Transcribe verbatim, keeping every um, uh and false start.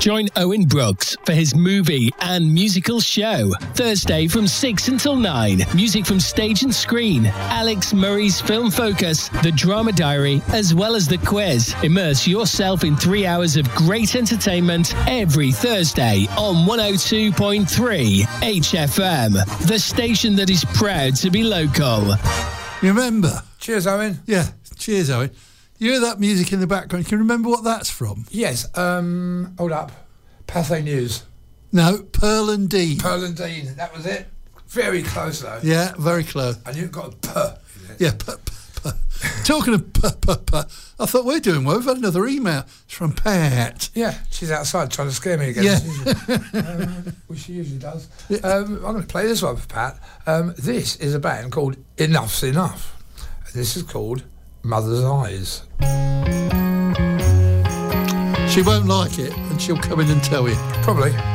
Join Owen Brooks for his movie and musical show. Thursday from six until nine. Music from stage and screen. Alex Murray's Film Focus, The Drama Diary, as well as the quiz. Immerse yourself in three hours of great entertainment every Thursday on one oh two point three H F M. The station that is proud to be local. You remember? Cheers, Owen. Yeah, cheers, Owen. You hear that music in the background? Can you remember what that's from? Yes. Um, hold up. Pathé News. No, Pearl and Dean. Pearl and Dean. That was it. Very close, though. Yeah, very close. And you've got a P. Yeah, P, P, P. Talking of P, P, P, I thought we're doing well. We've had another email. It's from Pat. Yeah, she's outside trying to scare me again. Yeah. um, which she usually does. Um, I'm going to play this one for Pat. Um, this is a band called Enough's Enough. This is called Mother's Eyes. She won't like it, and she'll come in and tell you. Probably.